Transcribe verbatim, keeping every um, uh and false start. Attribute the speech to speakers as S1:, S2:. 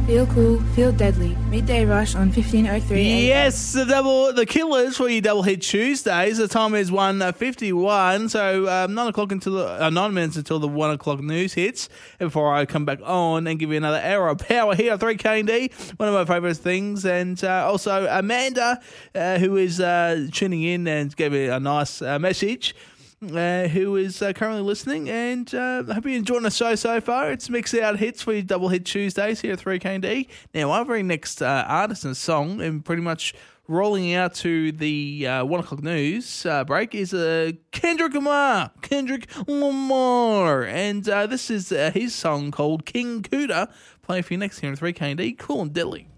S1: Feel cool, feel deadly. Midday Rush on fifteen oh three.
S2: Yes, the double, the Killers for your double hit Tuesdays. The time is one fifty-one, so um, nine o'clock until the, uh, nine minutes until the one o'clock news hits. And before I come back on and give you another hour of power here at three K and D, one of my favourite things, and uh, also Amanda, uh, who is uh, tuning in and gave me a nice uh, message. Uh, who is uh, currently listening, and uh, I hope you're enjoying the show so far. It's Mix Out Hits for your Double Hit Tuesdays here at three K and D. Now, our very next uh, artist and song, and pretty much rolling out to the uh, one o'clock news uh, break, is uh, Kendrick Lamar. Kendrick Lamar. And uh, this is uh, his song called King Kuda, playing for you next here at three K and D. Cool and deadly.